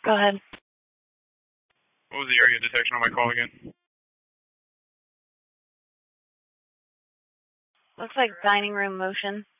Go ahead. What was the area detection on my call again? Looks like dining room motion.